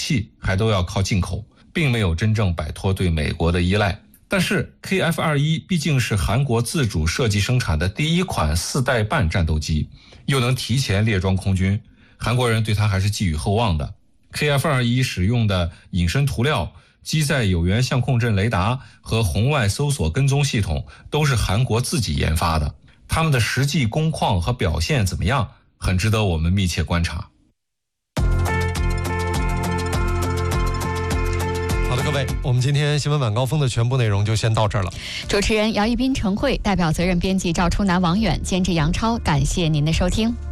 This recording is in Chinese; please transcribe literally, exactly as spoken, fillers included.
器还都要靠进口，并没有真正摆脱对美国的依赖。但是 K F 二十一 毕竟是韩国自主设计生产的第一款四代半战斗机，又能提前列装空军，韩国人对它还是寄予厚望的。 K F 二十一 使用的隐身涂料、机载有源相控阵雷达和红外搜索跟踪系统都是韩国自己研发的，它们的实际工况和表现怎么样，很值得我们密切观察。 好的，各位，我们今天新闻晚高峰的全部内容就先到这儿了。 主持人姚一斌、陈慧，代表责任编辑赵初南、王远，监制杨超，感谢您的收听。